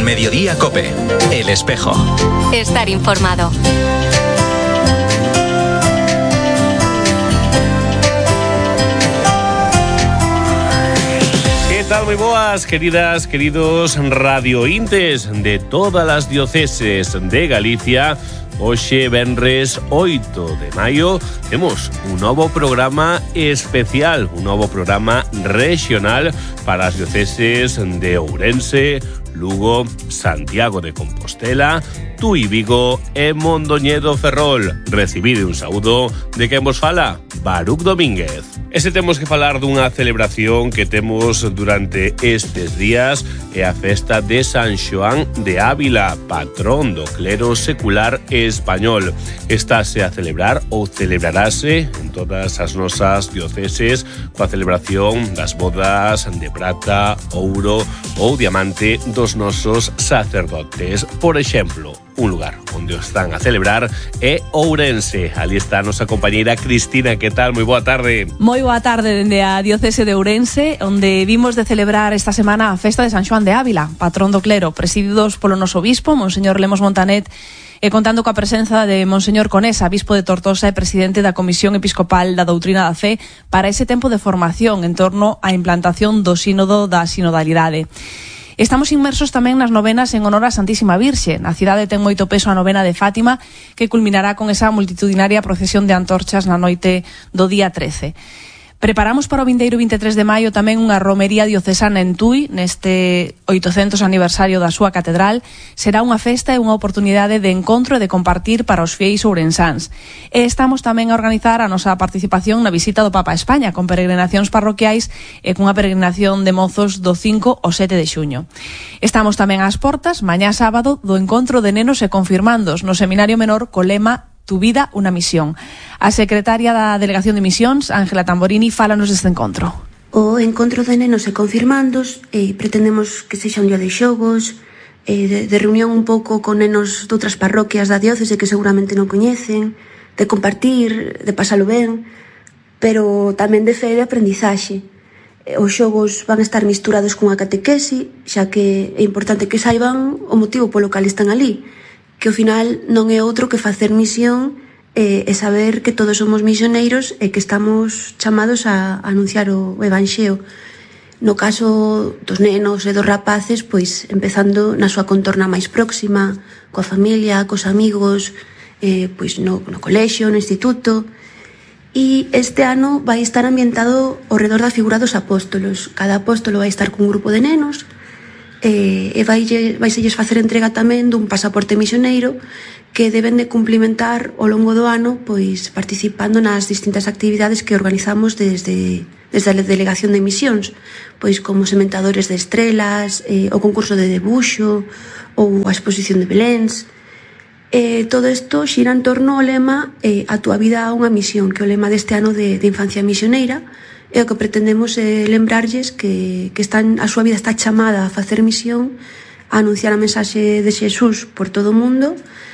Mediodía COPE. El Espejo. Estar informado. ¿Qué tal? Moi boas, queridas, queridos radiointes de todas as dioceses de Galicia. Hoxe, venres 8 de maio, temos un novo programa especial, un novo programa regional para as dioceses de Ourense, Lugo, Santiago de Compostela, Tui Vigo e Mondoñedo Ferrol. Recibide un saúdo de quen vos fala, Baruch Domínguez. Ese temos que falar dunha celebración que temos durante estes días, é a festa de San Xoán de Ávila, patrón do clero secular español. Estáse a celebrar ou celebrarase en todas as nosas dioceses coa celebración das bodas de prata, ouro ou diamante dos nosos sacerdotes. Por exemplo, un lugar onde o están a celebrar é Ourense. Ali está a nosa compañeira Cristina. Que tal? Moi boa tarde. Moi boa tarde dende a diocese de Ourense, onde vimos de celebrar esta semana a festa de San Xoán de Ávila, patrón do clero, presididos polo noso obispo, Monseñor Lemos Montanet, e contando coa presenza de Monseñor Conesa, bispo de Tortosa e presidente da Comisión Episcopal da Doutrina da Fe, para ese tempo de formación en torno á implantación do sínodo da sinodalidade. Estamos inmersos tamén nas novenas en honor á Santísima Virxe. Na cidade ten moito peso a novena de Fátima, que culminará con esa multitudinaria procesión de antorchas na noite do día 13. Preparamos para o vindeiro 23 de maio tamén unha romería diocesana en Tui, neste 800 aniversario da súa catedral. Será unha festa e unha oportunidade de encontro e de compartir para os fieis ourensáns. E estamos tamén a organizar a nosa participación na visita do Papa a España, con peregrinacións parroquiais e cunha peregrinación de mozos do 5 ao 7 de xuño. Estamos tamén ás portas, mañá sábado, do encontro de nenos e confirmandos no Seminario Menor co lema Tu vida, una misión. A secretaria da Delegación de Misións, Ángela Tamborini, fálanos deste encontro. O encontro de nenos e confirmandos pretendemos que sexa un día de xogos, de reunión un pouco con nenos de outras parroquias da diócese que seguramente non coñecen, de compartir, de pasalo ben, pero tamén de fe e de aprendizaxe. Os xogos van estar misturados cunha catequesi, xa que é importante que saiban o motivo polo cal están ali, que ao final non é outro que facer misión e saber que todos somos misioneiros e que estamos chamados a anunciar o Evanxeo. No caso dos nenos e dos rapaces, pois empezando na súa contorna máis próxima, coa familia, cos amigos, pois no colexio, no instituto. E este ano vai estar ambientado ao redor da figura dos apóstolos. Cada apóstolo vai estar cun grupo de nenos e vaiselles facer entrega tamén dun pasaporte misioneiro que deben de cumplimentar ao longo do ano, pois participando nas distintas actividades que organizamos desde a Delegación de Misións, pois como sementadores de estrelas, o concurso de debuxo ou a exposición de Beléns. Todo isto xira en torno ao lema A túa vida a unha misión, que é o lema deste ano de Infancia Misioneira. E o que pretendemos é lembrarlles que a súa vida está chamada a facer misión, a anunciar a mensaxe de Xesús por todo o mundo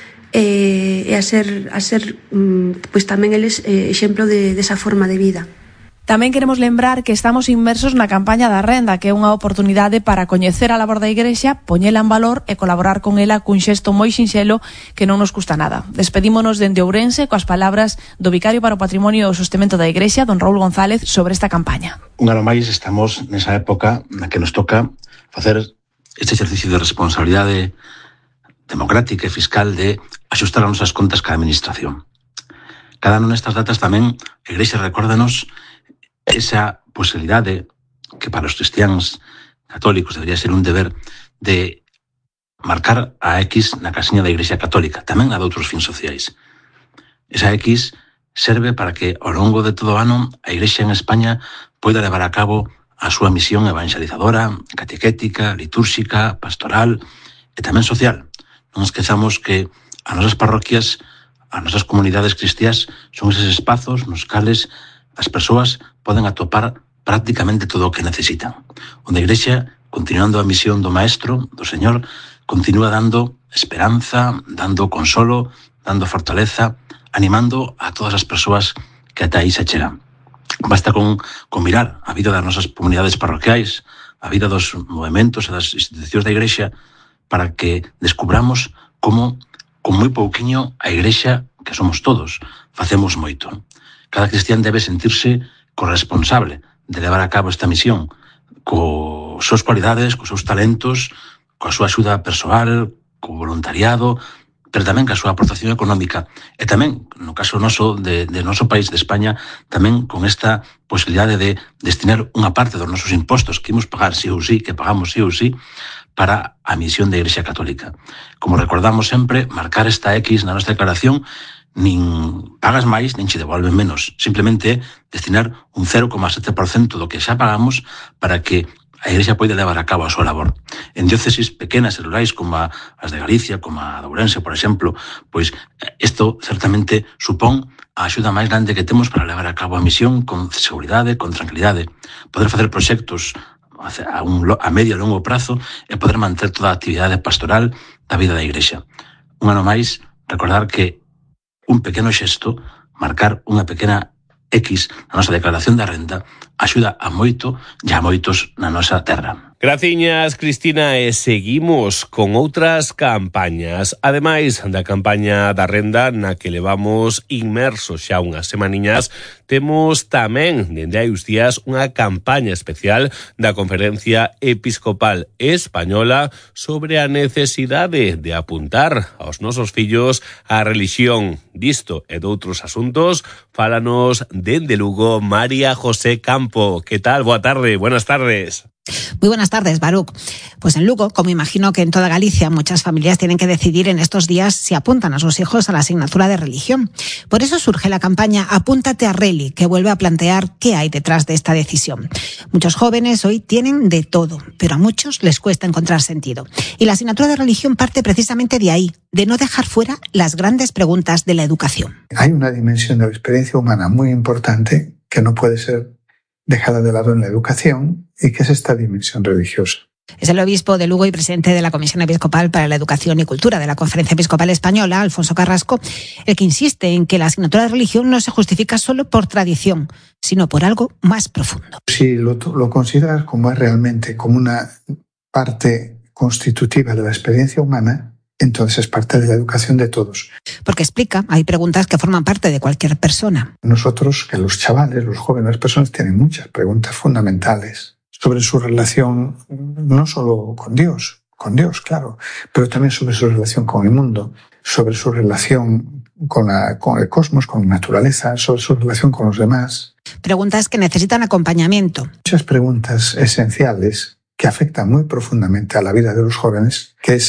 e a ser pois tamén eles exemplo desa forma de vida. Tamén queremos lembrar que estamos inmersos na campaña da renda, que é unha oportunidade para coñecer a labor da Igrexa, poñela en valor e colaborar con ela cun xesto moi sinxelo que non nos custa nada. Despedímonos dende Ourense coas palabras do Vicario para o Patrimonio e o Sostemento da Igrexa, don Raúl González, sobre esta campaña. Un ano máis estamos nesa época na que nos toca facer este exercicio de responsabilidade democrática e fiscal de axustar as nosas contas ca administración. Cada ano nestas datas tamén a Igrexa recórdanos esa posibilidade que para os cristiáns católicos debería ser un deber de marcar a X na casiña da Igrexa Católica, tamén a de outros fins sociais. Esa X serve para que ao longo de todo o ano a Igrexa en España poida levar a cabo a súa misión evangelizadora, catequética, litúrxica, pastoral e tamén social. Non esquezamos que as nosas parroquias, as nosas comunidades cristiás son eses espazos nos cales as persoas poden atopar prácticamente todo o que necesitan. Onde a Igrexa, continuando a misión do Maestro, do Señor, continúa dando esperanza, dando consolo, dando fortaleza, animando a todas as persoas que ata aí se chegan. Basta con mirar a vida das nosas comunidades parroquiais, a vida dos movementos e das institucións da Igrexa, para que descubramos como con moi pouquiño a Igrexa, que somos todos, facemos moito. Cada cristián debe sentirse corresponsable de levar a cabo esta misión, co súas cualidades, cos seus talentos, coa súa axuda persoal, co voluntariado, pero tamén ca súa aportación económica. E tamén, no caso noso, de noso país, de España, tamén con esta posibilidade de destinar unha parte dos nosos impostos que imos pagar sí ou sí, que pagamos sí ou sí, para a misión da Igrexa Católica. Como recordamos sempre, marcar esta X na nosa declaración, nin pagas máis, nin che devolven menos. Simplemente destinar un 0,7% do que xa pagamos para que a Igrexa pode levar a cabo a súa labor. En diócesis pequenas e rurais como as de Galicia, como a de Ourense, por exemplo, pois isto certamente supón a axuda máis grande que temos para levar a cabo a misión con seguridade, con tranquilidade, poder facer proxectos a medio e longo prazo e poder manter toda a actividade pastoral da vida da Igrexa. Un ano máis, recordar que un pequeno xesto, marcar unha pequena X na nosa declaración de renda, axuda a moito e a moitos na nosa terra. Graciñas, Cristina, e seguimos con outras campañas. Ademais da campaña da renda na que levamos inmersos xa unhas semaniñas, temos tamén, dende hai uns días, unha campaña especial da Conferencia Episcopal Española sobre a necesidade de apuntar aos nosos fillos a relixión. Disto e doutros asuntos, fálanos dende Lugo María José Campo. Que tal? Boa tarde, buenas tardes. Muy buenas tardes, Baruch. Pues en Lugo, como imagino que en toda Galicia, muchas familias tienen que decidir en estos días si apuntan a sus hijos a la asignatura de religión. Por eso surge la campaña Apúntate a Reli, que vuelve a plantear qué hay detrás de esta decisión. Muchos jóvenes hoy tienen de todo, pero a muchos les cuesta encontrar sentido. Y la asignatura de religión parte precisamente de ahí, de no dejar fuera las grandes preguntas de la educación. Hay una dimensión de la experiencia humana muy importante que no puede ser dejada de lado en la educación y que es esta dimensión religiosa. Es el obispo de Lugo y presidente de la Comisión Episcopal para la Educación y Cultura de la Conferencia Episcopal Española, Alfonso Carrasco, el que insiste en que la asignatura de religión no se justifica solo por tradición, sino por algo más profundo. Si lo consideras como es realmente como una parte constitutiva de la experiencia humana, entonces es parte de la educación de todos. Porque explica, hay preguntas que forman parte de cualquier persona. Nosotros, que los chavales, los jóvenes, las personas tienen muchas preguntas fundamentales sobre su relación, no solo con Dios, claro, pero también sobre su relación con el mundo, sobre su relación con el cosmos, con la naturaleza, sobre su relación con los demás. Preguntas que necesitan acompañamiento. Muchas preguntas esenciales que afecta muy profundamente a la vida de los jóvenes, que es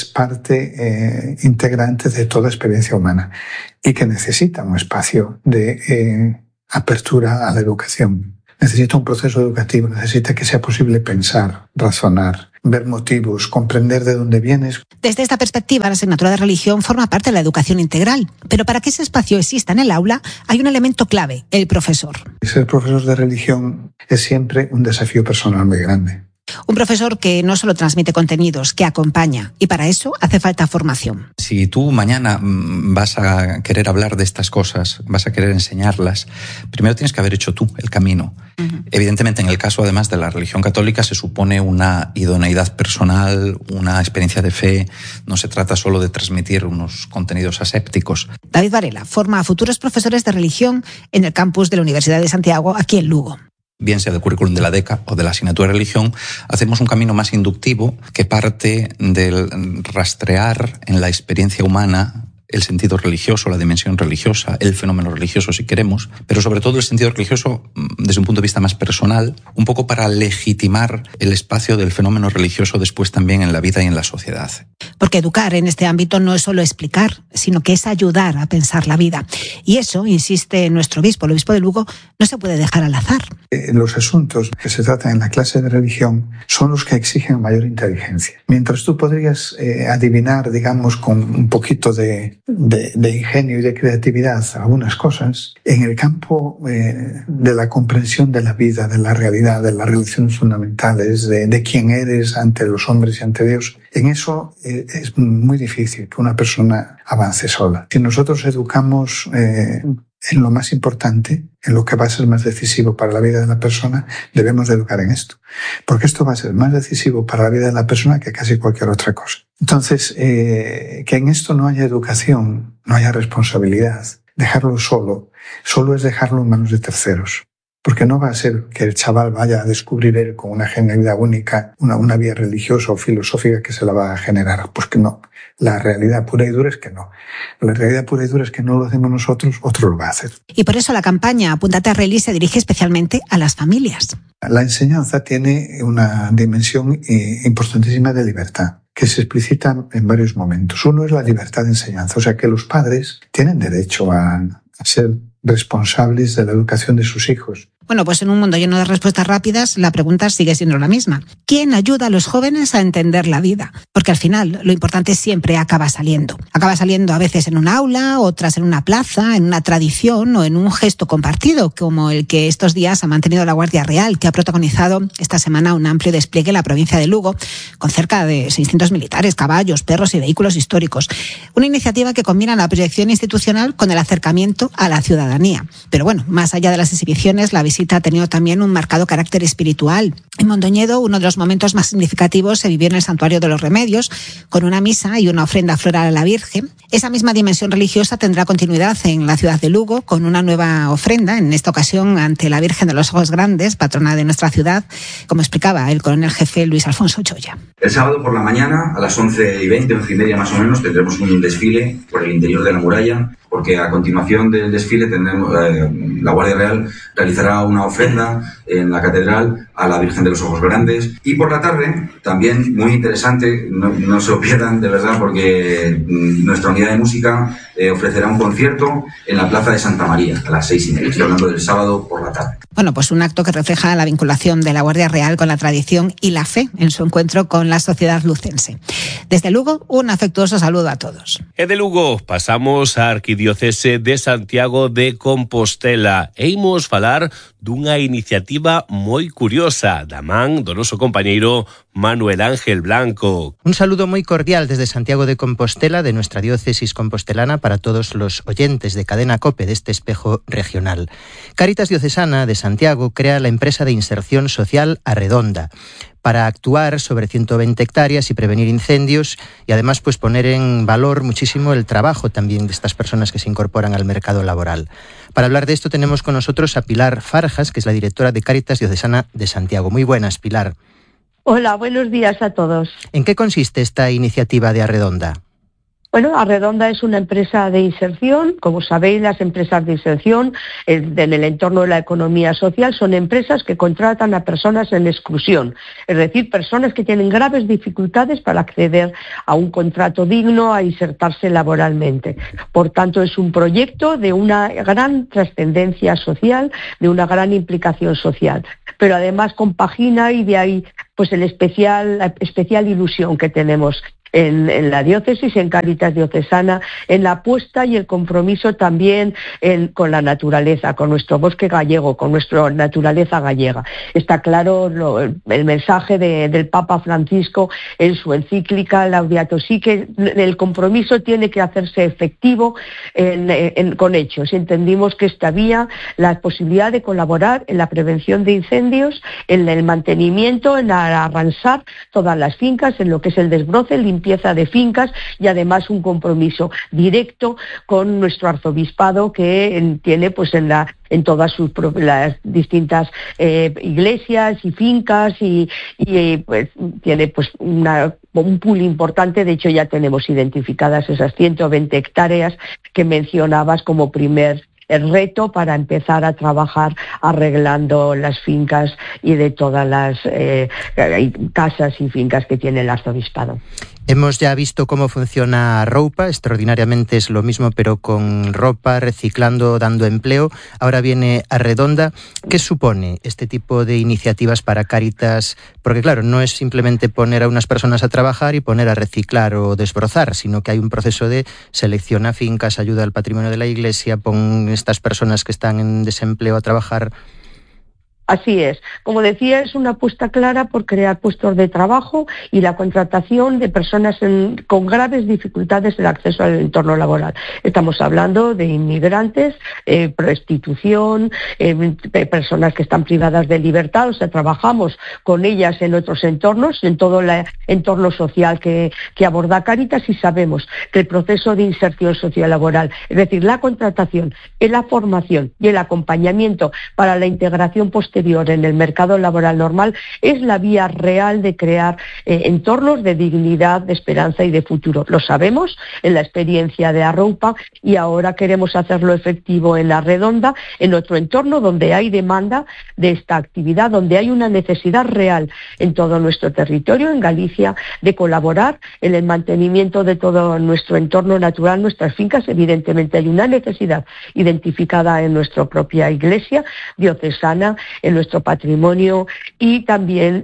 parte integrante de toda experiencia humana y que necesita un espacio de apertura a la educación. Necesita un proceso educativo, necesita que sea posible pensar, razonar, ver motivos, comprender de dónde vienes. Desde esta perspectiva, la asignatura de religión forma parte de la educación integral, pero para que ese espacio exista en el aula hay un elemento clave, el profesor. Ser profesor de religión es siempre un desafío personal muy grande. Un profesor que no solo transmite contenidos, que acompaña, y para eso hace falta formación. Si tú mañana vas a querer hablar de estas cosas, vas a querer enseñarlas, primero tienes que haber hecho tú el camino. Uh-huh. Evidentemente, en el caso además de la religión católica, se supone una idoneidad personal, una experiencia de fe. No se trata solo de transmitir unos contenidos asépticos. David Varela forma a futuros profesores de religión en el campus de la Universidad de Santiago, aquí en Lugo. Bien sea del currículum de la DECA o de la asignatura de religión, hacemos un camino más inductivo que parte del rastrear en la experiencia humana el sentido religioso, la dimensión religiosa, el fenómeno religioso si queremos, pero sobre todo el sentido religioso desde un punto de vista más personal, un poco para legitimar el espacio del fenómeno religioso después también en la vida y en la sociedad. Porque educar en este ámbito no es solo explicar, sino que es ayudar a pensar la vida. Y eso, insiste nuestro obispo, el obispo de Lugo, no se puede dejar al azar. Los asuntos que se tratan en la clase de religión son los que exigen mayor inteligencia. Mientras tú podrías adivinar, digamos, con un poquito de ingenio y de creatividad algunas cosas, en el campo de la comprensión de la vida, de la realidad, de las relaciones fundamentales, de quién eres ante los hombres y ante Dios, en eso es muy difícil que una persona avance sola. Si nosotros educamos en lo más importante, en lo que va a ser más decisivo para la vida de la persona, debemos de educar en esto. Porque esto va a ser más decisivo para la vida de la persona que casi cualquier otra cosa. Entonces, que en esto no haya educación, no haya responsabilidad, dejarlo solo es dejarlo en manos de terceros. Porque no va a ser que el chaval vaya a descubrir él con una genialidad única, una vía religiosa o filosófica que se la va a generar. Pues que no. La realidad pura y dura es que no. La realidad pura y dura es que no lo hacemos nosotros, otro lo va a hacer. Y por eso la campaña Apúntate a Reli se dirige especialmente a las familias. La enseñanza tiene una dimensión importantísima de libertad, que se explicita en varios momentos. Uno es la libertad de enseñanza, o sea que los padres tienen derecho a ser responsables de la educación de sus hijos. Bueno, pues en un mundo lleno de respuestas rápidas, la pregunta sigue siendo la misma. ¿Quién ayuda a los jóvenes a entender la vida? Porque al final lo importante siempre acaba saliendo. Acaba saliendo a veces en un aula, otras en una plaza, en una tradición o en un gesto compartido, como el que estos días ha mantenido la Guardia Real, que ha protagonizado esta semana un amplio despliegue en la provincia de Lugo, con cerca de 600 militares, caballos, perros y vehículos históricos. Una iniciativa que combina la proyección institucional con el acercamiento a la ciudadanía. Pero bueno, más allá de las exhibiciones, la visita ha tenido también un marcado carácter espiritual. En Mondoñedo, uno de los momentos más significativos se vivió en el Santuario de los Remedios, con una misa y una ofrenda floral a la Virgen. Esa misma dimensión religiosa tendrá continuidad en la ciudad de Lugo, con una nueva ofrenda, en esta ocasión ante la Virgen de los Ojos Grandes, patrona de nuestra ciudad, como explicaba el coronel jefe Luis Alfonso Choya. El sábado por la mañana, a las 11:20, 11:30 más o menos, tendremos un desfile por el interior de la muralla, porque a continuación del desfile tendremos, la Guardia Real realizará una ofrenda en la catedral a la Virgen de los Ojos Grandes. Y por la tarde, también muy interesante, no se lo pierdan de verdad, porque nuestra unidad de música ofrecerá un concierto en la Plaza de Santa María a las 6:30. Estoy hablando del sábado por la tarde. Bueno, pues un acto que refleja la vinculación de la Guardia Real con la tradición y la fe en su encuentro con la sociedad lucense. Desde Lugo, un afectuoso saludo a todos. De Lugo pasamos a Arquidiocese de Santiago de Compostela e imos falar dunha iniciativa moi curiosa da man do noso compañeiro Manuel Ángel Blanco. Un saludo muy cordial desde Santiago de Compostela, de nuestra diócesis compostelana, para todos los oyentes de Cadena COPE de este espejo regional. Cáritas Diocesana de Santiago crea la empresa de inserción social Arredonda para actuar sobre 120 hectáreas y prevenir incendios, y además pues poner en valor muchísimo el trabajo también de estas personas que se incorporan al mercado laboral. Para hablar de esto tenemos con nosotros a Pilar Farjas, que es la directora de Cáritas Diocesana de Santiago. Muy buenas, Pilar. Hola, buenos días a todos. ¿En qué consiste esta iniciativa de Arredonda? Bueno, Arredonda es una empresa de inserción. Como sabéis, las empresas de inserción en el entorno de la economía social son empresas que contratan a personas en exclusión, es decir, personas que tienen graves dificultades para acceder a un contrato digno, a insertarse laboralmente. Por tanto, es un proyecto de una gran trascendencia social, de una gran implicación social, pero además compagina, y de ahí pues la especial ilusión que tenemos en la diócesis, en Cáritas Diocesana, en la apuesta y el compromiso también con la naturaleza, con nuestro bosque gallego, con nuestra naturaleza gallega. Está claro el mensaje del Papa Francisco en su encíclica Laudato Si, que el compromiso tiene que hacerse efectivo con hechos. Entendimos que esta vía, la posibilidad de colaborar en la prevención de incendios, en el mantenimiento, en arransar todas las fincas, en lo que es el desbroce, limpieza de fincas, y además un compromiso directo con nuestro arzobispado, que tiene pues en todas las distintas iglesias y fincas, y pues tiene pues un pool importante. De hecho, ya tenemos identificadas esas 120 hectáreas que mencionabas como primer reto para empezar a trabajar arreglando las fincas y de todas las casas y fincas que tiene el arzobispado. Hemos ya visto cómo funciona Roupa, extraordinariamente es lo mismo, pero con ropa, reciclando, dando empleo. Ahora viene Arredonda. ¿Qué supone este tipo de iniciativas para Cáritas? Porque claro, no es simplemente poner a unas personas a trabajar y poner a reciclar o desbrozar, sino que hay un proceso de selección a fincas, ayuda al patrimonio de la iglesia, pon estas personas que están en desempleo a trabajar. Así es. Como decía, es una apuesta clara por crear puestos de trabajo y la contratación de personas con graves dificultades en el acceso al entorno laboral. Estamos hablando de inmigrantes, prostitución, personas que están privadas de libertad. O sea, trabajamos con ellas en otros entornos, en todo el entorno social que aborda Cáritas, y sabemos que el proceso de inserción sociolaboral, es decir, la contratación, la formación y el acompañamiento para la integración posterior en el mercado laboral normal, es la vía real de crear entornos de dignidad, de esperanza y de futuro. Lo sabemos en la experiencia de Arroupa y ahora queremos hacerlo efectivo en La Redonda, en otro entorno donde hay demanda de esta actividad, donde hay una necesidad real en todo nuestro territorio, en Galicia, de colaborar en el mantenimiento de todo nuestro entorno natural, nuestras fincas. Evidentemente hay una necesidad identificada en nuestra propia iglesia diocesana, en nuestro patrimonio, y también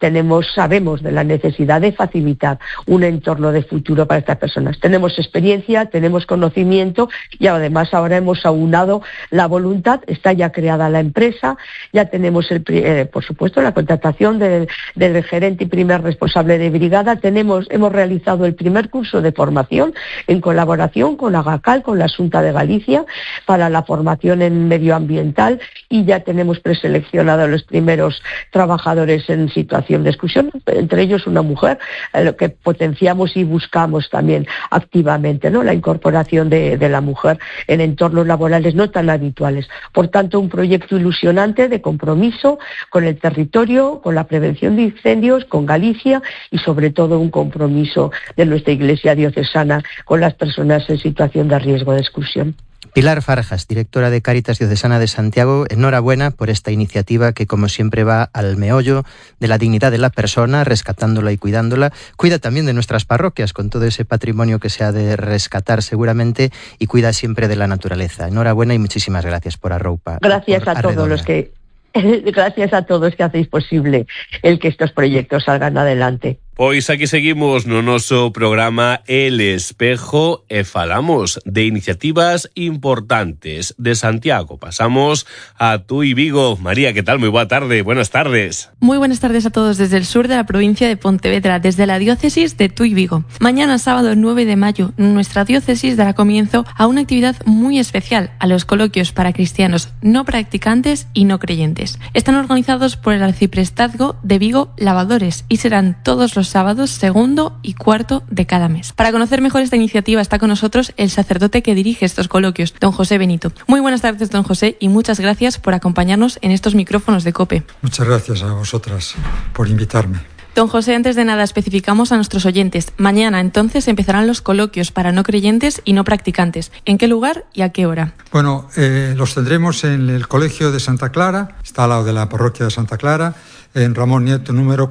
sabemos de la necesidad de facilitar un entorno de futuro para estas personas. Tenemos experiencia, tenemos conocimiento y además ahora hemos aunado la voluntad. Está ya creada la empresa, ya tenemos por supuesto la contratación del gerente y primer responsable de brigada. Hemos realizado el primer curso de formación en colaboración con Agacal, con la Xunta de Galicia, para la formación en medioambiental, y ya tenemos preseleccionado a los primeros trabajadores en situación de exclusión, entre ellos una mujer, lo que potenciamos y buscamos también activamente, ¿no?, la incorporación de la mujer en entornos laborales no tan habituales. Por tanto, un proyecto ilusionante de compromiso con el territorio, con la prevención de incendios, con Galicia, y sobre todo un compromiso de nuestra Iglesia diocesana con las personas en situación de riesgo de exclusión. Pilar Farjas, directora de Cáritas Diocesana de Santiago, enhorabuena por esta iniciativa que, como siempre, va al meollo de la dignidad de la persona, rescatándola y cuidándola. Cuida también de nuestras parroquias, con todo ese patrimonio que se ha de rescatar seguramente, y cuida siempre de la naturaleza. Enhorabuena y muchísimas gracias por Arroupa. Gracias a todos los que... Gracias a todos que hacéis posible el que estos proyectos salgan adelante. Pois aquí seguimos no noso programa El Espejo e falamos de iniciativas importantes de Santiago. Pasamos a Tui Vigo. María, ¿qué tal? Muy buena tarde. Buenas tardes. Muy buenas tardes a todos desde el sur de la provincia de Pontevedra, desde la diócesis de Tui Vigo. Mañana, sábado 9 de mayo, nuestra diócesis dará comienzo a una actividad muy especial, a los coloquios para cristianos no practicantes y no creyentes. Están organizados por el Arciprestazgo de Vigo Lavadores y serán todos los sábados 2 y 4 de cada mes. Para conocer mejor esta iniciativa está con nosotros el sacerdote que dirige estos coloquios, don José Benito. Muy buenas tardes, don José, y muchas gracias por acompañarnos en estos micrófonos de COPE. Muchas gracias a vosotras por invitarme. Don José, antes de nada especificamos a nuestros oyentes. Mañana entonces empezarán los coloquios para no creyentes y no practicantes. ¿En qué lugar y a qué hora? Bueno, los tendremos en el Colegio de Santa Clara, está al lado de la parroquia de Santa Clara, en Ramón Nieto número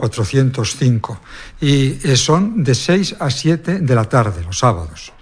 405, y son de 6 a 7 de la tarde los sábados,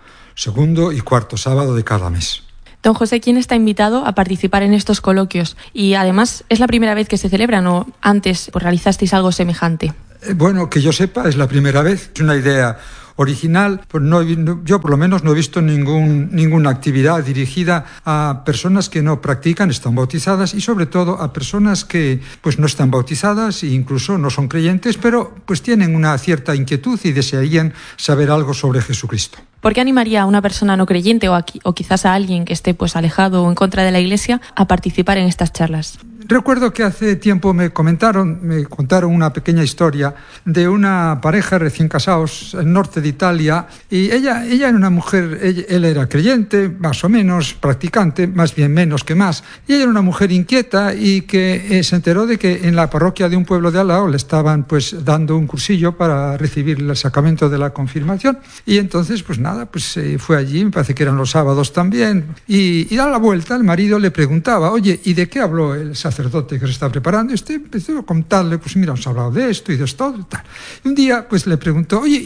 2 y 4 sábado de cada mes. Don José, ¿quién está invitado a participar en estos coloquios? Y además, ¿es la primera vez que se celebran o antes realizasteis algo semejante? Bueno, que yo sepa, es la primera vez. Es una idea original, pues yo por lo menos no he visto ninguna actividad dirigida a personas que no practican, están bautizadas, y sobre todo a personas que pues no están bautizadas e incluso no son creyentes, pero pues tienen una cierta inquietud y desearían saber algo sobre Jesucristo. ¿Por qué animaría a una persona no creyente o quizás a alguien que esté pues alejado o en contra de la Iglesia a participar en estas charlas? Recuerdo que hace tiempo me contaron una pequeña historia de una pareja recién casados en el norte de Italia, y ella era una mujer, él era creyente, más o menos, practicante, más bien menos que más, y ella era una mujer inquieta y que se enteró de que en la parroquia de un pueblo de al lado le estaban pues dando un cursillo para recibir el sacramento de la confirmación, y entonces pues nada, pues fue allí, me parece que eran los sábados también, y a la vuelta el marido le preguntaba, oye, ¿y de qué habló el sacerdote que se está preparando? Empezó a contarle, pues mira, os ha hablado de esto y de esto y tal. Y un día pues le preguntó, oye,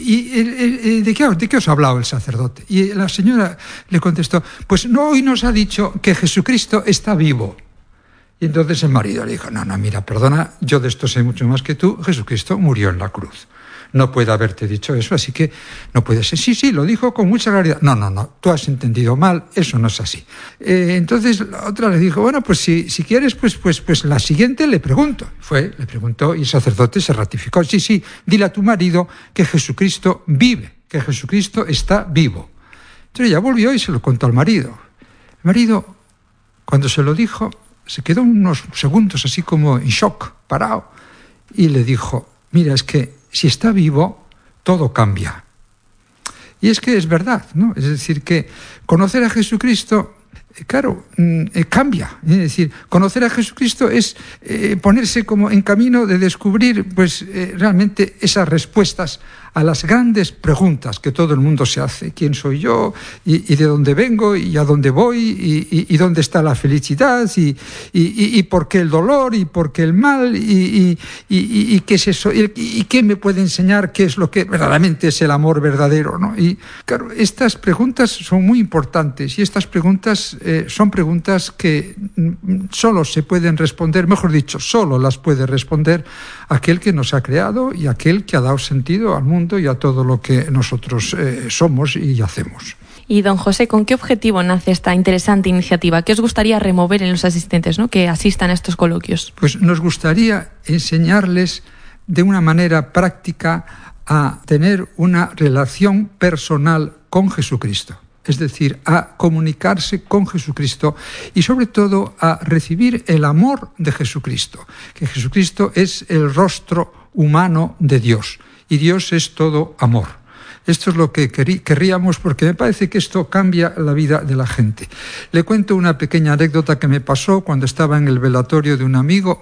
¿y de qué os ha hablado el sacerdote? Y la señora le contestó, pues no, hoy nos ha dicho que Jesucristo está vivo. Y entonces el marido le dijo, no, mira, perdona, yo de esto sé mucho más que tú, Jesucristo murió en la cruz. no puede haberte dicho eso, así que no puede ser. Sí, lo dijo con mucha claridad. No, tú has entendido mal, eso no es así. Entonces la otra le dijo, bueno, pues si quieres, pues la siguiente le pregunto. Le preguntó y el sacerdote se ratificó. Sí, dile a tu marido que Jesucristo vive, que Jesucristo está vivo. Entonces ella volvió y se lo contó al marido. El marido, cuando se lo dijo, se quedó unos segundos así como en shock, parado, y le dijo, mira, es que si está vivo, todo cambia. Y es que es verdad, ¿no? Es decir, que conocer a Jesucristo, claro, cambia. Es decir, conocer a Jesucristo es ponerse como en camino de descubrir realmente esas respuestas a las grandes preguntas que todo el mundo se hace. ¿Quién soy yo? ¿Y de dónde vengo? ¿Y a dónde voy? ¿Y dónde está la felicidad? ¿Y por qué el dolor? ¿Y por qué el mal? ¿Y qué es eso? ¿Y qué me puede enseñar qué es lo que verdaderamente es el amor verdadero, ¿no? Y claro, estas preguntas son muy importantes y estas preguntas son preguntas que solo se pueden responder, mejor dicho, solo las puede responder aquel que nos ha creado y aquel que ha dado sentido al mundo y a todo lo que nosotros somos y hacemos. Y don José, ¿con qué objetivo nace esta interesante iniciativa? ¿Qué os gustaría remover en los asistentes, ¿no?, que asistan a estos coloquios? Pues nos gustaría enseñarles de una manera práctica a tener una relación personal con Jesucristo. Es decir, a comunicarse con Jesucristo y sobre todo a recibir el amor de Jesucristo, que Jesucristo es el rostro humano de Dios y Dios es todo amor. Esto es lo que querríamos, porque me parece que esto cambia la vida de la gente. Le cuento una pequeña anécdota que me pasó cuando estaba en el velatorio de un amigo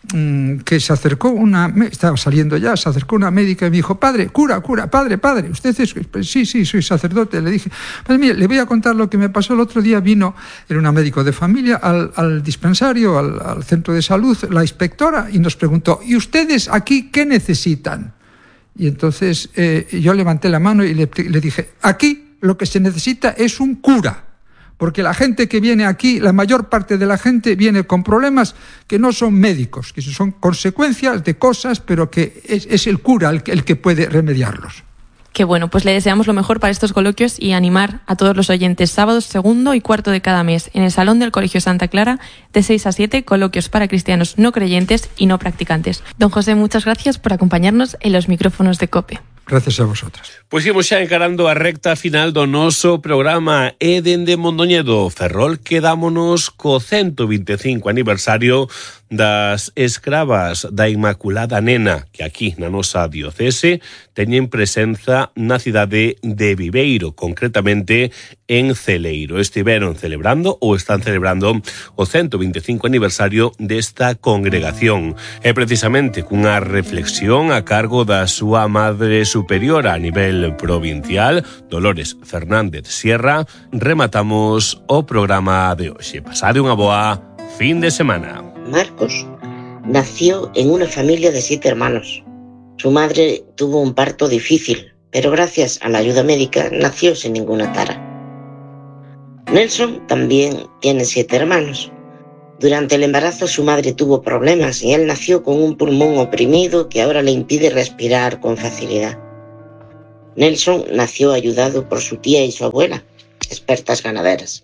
que se acercó estaba saliendo ya, se acercó una médica y me dijo, padre, padre, usted es, sí, soy sacerdote. Le dije, pues mire, le voy a contar lo que me pasó el otro día. Era una médico de familia, al dispensario, al centro de salud, la inspectora, y nos preguntó, ¿y ustedes aquí qué necesitan? Y entonces yo levanté la mano y le dije, aquí lo que se necesita es un cura. Porque la gente que viene aquí, la mayor parte de la gente viene con problemas que no son médicos, que son consecuencias de cosas, pero que es el cura el que puede remediarlos. Qué bueno, pues le deseamos lo mejor para estos coloquios y animar a todos los oyentes. Sábados 2 y 4 de cada mes, en el Salón del Colegio Santa Clara, de 6 a 7, coloquios para cristianos no creyentes y no practicantes. Don José, muchas gracias por acompañarnos en los micrófonos de COPE. Gracias a vosotras. Pois imos xa encarando a recta final do noso programa e dende Mondoñedo, Ferrol, quedámonos co 125 aniversario das escravas da Inmaculada Nena, que aquí na nosa diocese teñen presenza na cidade de Viveiro, concretamente en Celeiro. Estiveron celebrando ou están celebrando o 125 aniversario desta congregación. E precisamente cunha reflexión a cargo da súa madre superiora a nivel provincial, Dolores Fernández Sierra, rematamos o programa de hoxe. Pasade unha boa fin de semana. Marcos nació en una familia de 7 hermanos. Su madre tuvo un parto difícil, pero gracias a la ayuda médica nació sin ninguna tara. Nelson también tiene 7 hermanos. Durante el embarazo su madre tuvo problemas y él nació con un pulmón oprimido que ahora le impide respirar con facilidad. Nelson nació ayudado por su tía y su abuela, expertas ganaderas.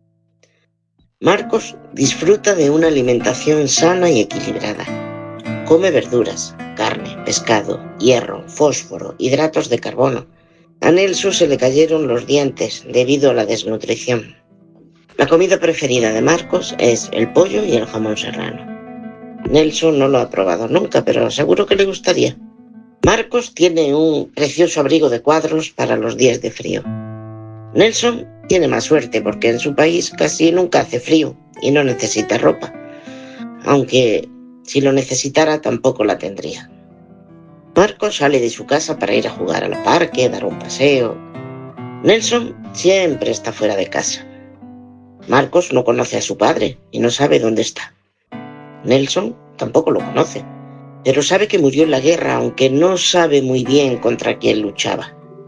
Marcos disfruta de una alimentación sana y equilibrada. Come verduras, carne, pescado, hierro, fósforo, hidratos de carbono. A Nelson se le cayeron los dientes debido a la desnutrición. La comida preferida de Marcos es el pollo y el jamón serrano. Nelson no lo ha probado nunca, pero seguro que le gustaría. Marcos tiene un precioso abrigo de cuadros para los días de frío. Nelson tiene más suerte porque en su país casi nunca hace frío y no necesita ropa, aunque si lo necesitara tampoco la tendría. Marcos sale de su casa para ir a jugar al parque, dar un paseo. Nelson siempre está fuera de casa. Marcos no conoce a su padre y no sabe dónde está. Nelson tampoco lo conoce, pero sabe que murió en la guerra, aunque no sabe muy bien contra quién luchaba.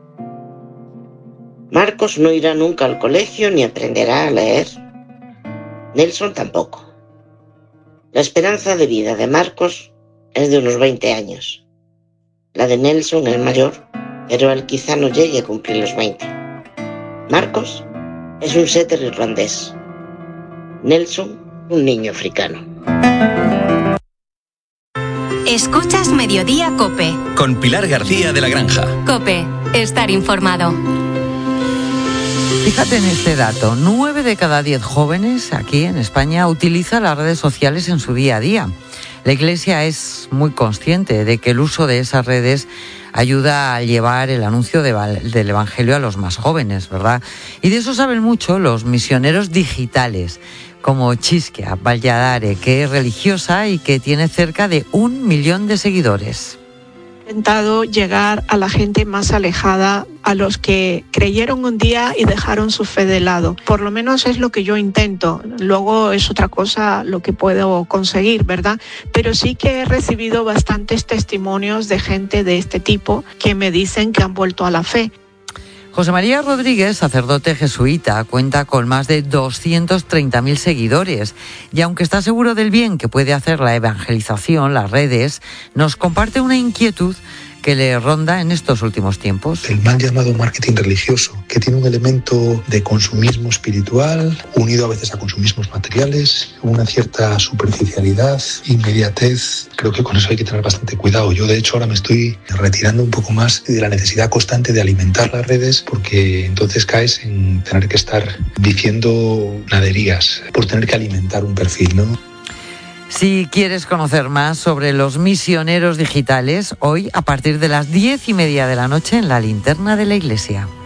Marcos no irá nunca al colegio ni aprenderá a leer. Nelson tampoco. La esperanza de vida de Marcos es de unos 20 años. la de Nelson, el mayor, pero él quizá no llegue a cumplir los 20. Marcos es un setter irlandés. Nelson, un niño africano. Escuchas Mediodía COPE. Con Pilar García de la Granja. COPE, estar informado. Fíjate en este dato, 9 de cada 10 jóvenes aquí en España utilizan las redes sociales en su día a día. La Iglesia es muy consciente de que el uso de esas redes ayuda a llevar el anuncio del Evangelio a los más jóvenes, ¿verdad? Y de eso saben mucho los misioneros digitales, como Chisquia Valladares, que es religiosa y que tiene cerca de 1 millón de seguidores. He intentado llegar a la gente más alejada, a los que creyeron un día y dejaron su fe de lado. Por lo menos es lo que yo intento. Luego es otra cosa lo que puedo conseguir, ¿verdad? Pero sí que he recibido bastantes testimonios de gente de este tipo que me dicen que han vuelto a la fe. José María Rodríguez, sacerdote jesuita, cuenta con más de 230.000 seguidores y aunque está seguro del bien que puede hacer la evangelización, las redes, nos comparte una inquietud que le ronda en estos últimos tiempos. El mal llamado marketing religioso, que tiene un elemento de consumismo espiritual, unido a veces a consumismos materiales, una cierta superficialidad, inmediatez. Creo que con eso hay que tener bastante cuidado. Yo, de hecho, ahora me estoy retirando un poco más de la necesidad constante de alimentar las redes, porque entonces caes en tener que estar diciendo naderías por tener que alimentar un perfil, ¿no? Si quieres conocer más sobre los misioneros digitales, hoy a partir de las 10:30 de la noche en la Linterna de la Iglesia.